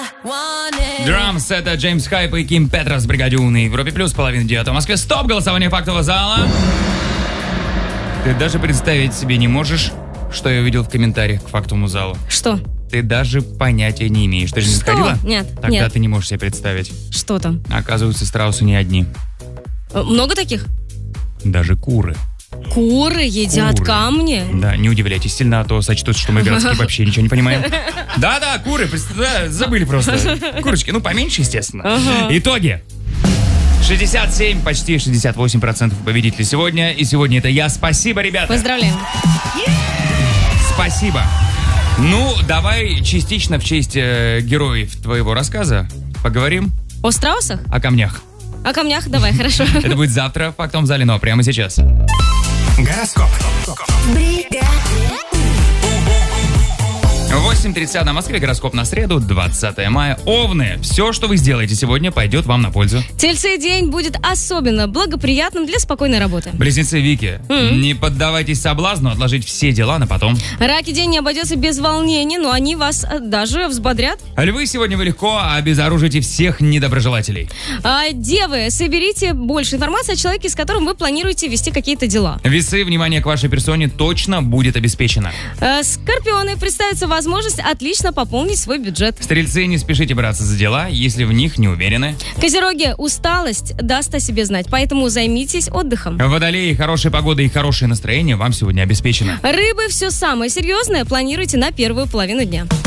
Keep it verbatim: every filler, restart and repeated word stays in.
Драмс, это Джеймс Хайп и Ким Петрос в бригаде У на Европе плюс, половина девятого в Москве. Стоп, голосование фактового зала. Ты даже представить себе не можешь, что я увидел в комментариях к фактовому залу. Что? Ты даже понятия не имеешь. Ты же не Что? сходила? Нет, Тогда нет. ты не можешь себе представить. Что там? Оказывается, страусы не одни. Э, Много таких? Даже куры. Куры едят Куры. камни? Да, не удивляйтесь сильно, а то сочтут, что мы городские вообще ничего не понимаем. Да-да, куры, представ- да, забыли просто. Курочки, ну поменьше, естественно. Ага. Итоги. шестьдесят семь, почти шестьдесят восемь процентов победителей сегодня. И сегодня это я. Спасибо, ребята. Поздравляем. Спасибо. Ну, давай частично в честь э, героев твоего рассказа поговорим О страусах? о камнях. О камнях? Давай, хорошо. Это будет завтра в фактовом зале, но прямо сейчас. Гороскоп. восемь тридцать на Москве, гороскоп на среду, двадцатое мая. Овны, все, что вы сделаете сегодня, пойдет вам на пользу. Тельцы, день будет особенно благоприятным для спокойной работы. Близнецы Вики, Мгм. не поддавайтесь соблазну отложить все дела на потом. Раки, день не обойдется без волнений, но они вас э, даже взбодрят. Львы, сегодня вы легко обезоружите всех недоброжелателей. А, девы, соберите больше информации о человеке, с которым вы планируете вести какие-то дела. Весы, внимание к вашей персоне точно будет обеспечено. А, скорпионы, представится возможность отлично пополнить свой бюджет. Стрельцы, не спешите браться за дела, если в них не уверены. Козероги, усталость даст о себе знать, поэтому займитесь отдыхом. Водолеи, хорошая погода и хорошее настроение вам сегодня обеспечено. Рыбы, все самое серьезное планируйте на первую половину дня.